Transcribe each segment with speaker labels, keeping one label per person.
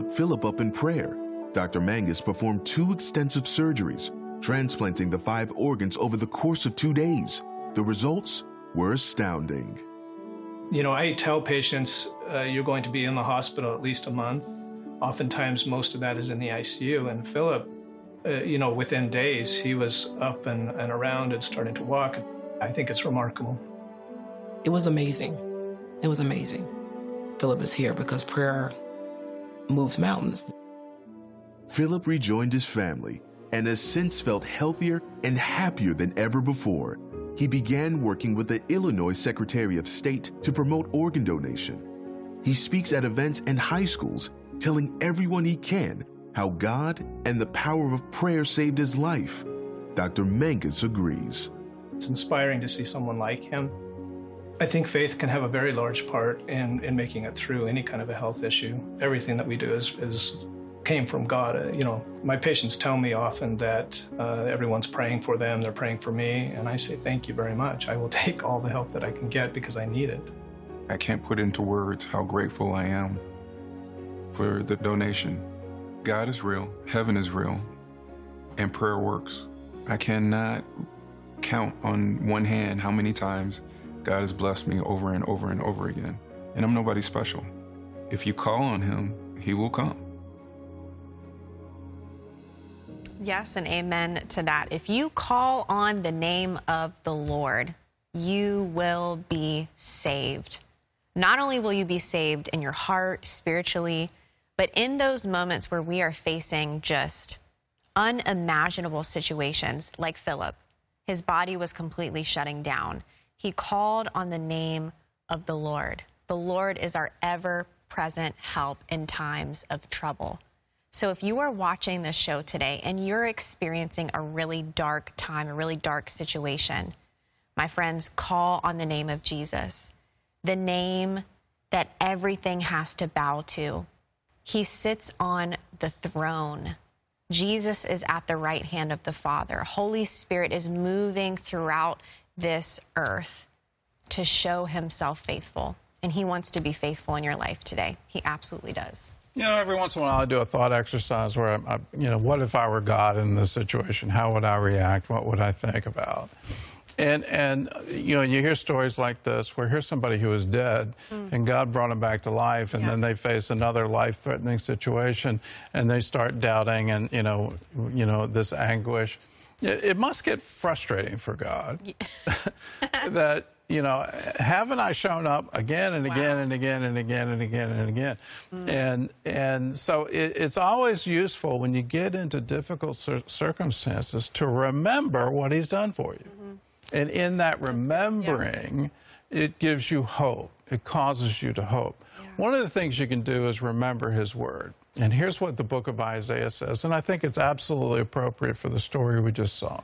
Speaker 1: Philip up in prayer. Dr. Mangus performed 2 extensive surgeries, transplanting the 5 organs over the course of 2 days. The results were astounding.
Speaker 2: You know, I tell patients you're going to be in the hospital at least a month. Oftentimes, most of that is in the ICU. And Philip, within days, he was up and around and starting to walk. I think it's remarkable.
Speaker 3: It was amazing. It was amazing. Philip is here because prayer moves mountains.
Speaker 1: Philip rejoined his family and has since felt healthier and happier than ever before. He began working with the Illinois Secretary of State to promote organ donation. He speaks at events and high schools, telling everyone he can how God and the power of prayer saved his life. Dr. Mangus agrees.
Speaker 2: It's inspiring to see someone like him. I think faith can have a very large part in making it through any kind of a health issue. Everything that we do came from God. My patients tell me often that everyone's praying for them, they're praying for me, and I say, thank you very much. I will take all the help that I can get because I need it.
Speaker 4: I can't put into words how grateful I am for the donation. God is real, heaven is real, and prayer works. I cannot count on one hand how many times God has blessed me over and over and over again. And I'm nobody special. If you call on him, he will come.
Speaker 5: Yes, and amen to that. If you call on the name of the Lord, you will be saved. Not only will you be saved in your heart, spiritually, but in those moments where we are facing just unimaginable situations like Philip. His body was completely shutting down. He called on the name of the Lord. The Lord is our ever-present help in times of trouble. So if you are watching this show today and you're experiencing a really dark time, a really dark situation, my friends, call on the name of Jesus, the name that everything has to bow to. He sits on the throne. Jesus is at the right hand of the Father. Holy Spirit is moving throughout this earth to show himself faithful. And he wants to be faithful in your life today. He absolutely does.
Speaker 6: Every once in a while I do a thought exercise where, what if I were God in this situation? How would I react? What would I think about? And you hear stories like this where here's somebody who is dead and God brought him back to life, and then they face another life-threatening situation and they start doubting and, this anguish. It must get frustrating for God that, haven't I shown up again and again and again and again and again and again? And so it's always useful when you get into difficult circumstances to remember what he's done for you. And in that remembering, it gives you hope. It causes you to hope. One of the things you can do is remember his word. And here's what the book of Isaiah says, and I think it's absolutely appropriate for the story we just saw.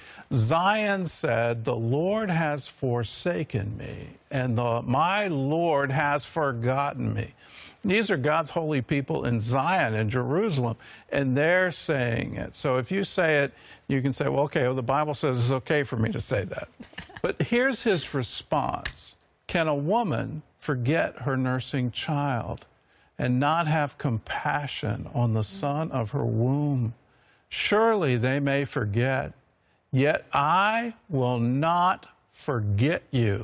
Speaker 6: Zion said, the Lord has forsaken me, and my Lord has forgotten me. These are God's holy people in Zion, in Jerusalem, and they're saying it. So if you say it, you can say, well, okay, the Bible says it's okay for me to say that. But here's his response. Can a woman forget her nursing child and not have compassion on the son of her womb? Surely they may forget, yet I will not forget you.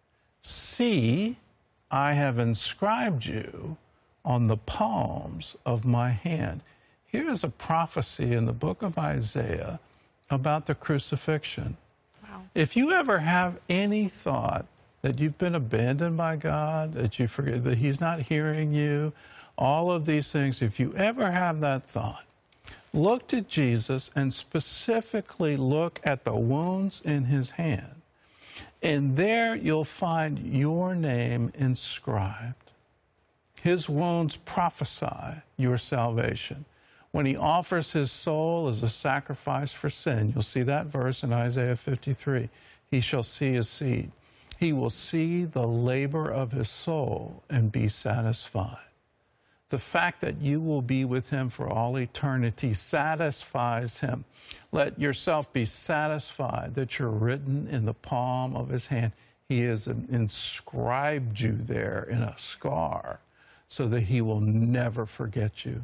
Speaker 6: See, I have inscribed you on the palms of my hand. Here is a prophecy in the book of Isaiah about the crucifixion. Wow. If you ever have any thought that you've been abandoned by God, that you forget that he's not hearing you, all of these things, if you ever have that thought, look to Jesus and specifically look at the wounds in his hand. And there you'll find your name inscribed. His wounds prophesy your salvation. When he offers his soul as a sacrifice for sin, you'll see that verse in Isaiah 53, he shall see his seed. He will see the labor of his soul and be satisfied. The fact that you will be with him for all eternity satisfies him. Let yourself be satisfied that you're written in the palm of his hand. He has inscribed you there in a scar so that he will never forget you.